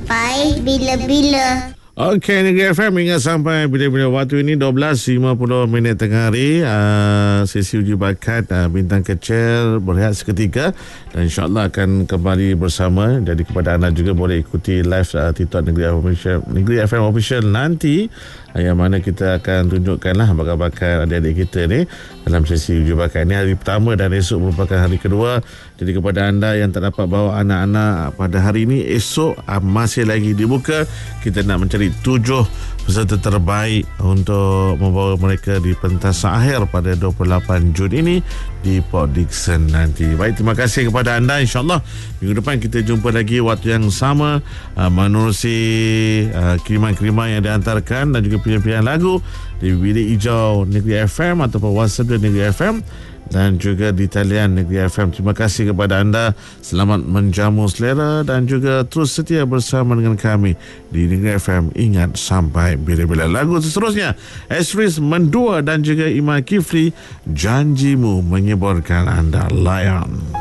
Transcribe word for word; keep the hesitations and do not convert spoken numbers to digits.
sampai bila-bila. Okey, Negeri F M ingat sampai bila-bila waktu ini dua belas lima puluh minit tengah hari. uh, Sesi uji bakat uh, Bintang Kecil berehat seketika dan insyaAllah akan kembali bersama. Jadi kepada anda juga boleh ikuti live uh, TikTok Negeri F M Official, Negeri F M Official nanti, uh, yang mana kita akan tunjukkanlah bakat-bakat adik-adik kita ni dalam sesi uji bakat ni. Hari pertama dan esok merupakan hari kedua. Jadi kepada anda yang tak dapat bawa anak-anak pada hari ini, esok uh, masih lagi dibuka. Kita nak mencari tujuh peserta terbaik untuk membawa mereka di pentas akhir pada dua puluh lapan Jun ini di Port Dickson nanti. Baik, terima kasih kepada anda. InsyaAllah minggu depan kita jumpa lagi waktu yang sama, uh, menerusi uh, kiriman-kiriman yang dihantarkan dan juga pilihan-pilihan lagu di Bilik Hijau Negeri F M ataupun WhatsApp Negeri F M dan juga di talian Negeri F M. Terima kasih kepada anda. Selamat menjamu selera dan juga terus setia bersama dengan kami di Negeri F M. Ingat sampai bila-bila. Lagu seterusnya Esris Mendua dan juga Iman Kifli, Janjimu menyeborkan anda layan.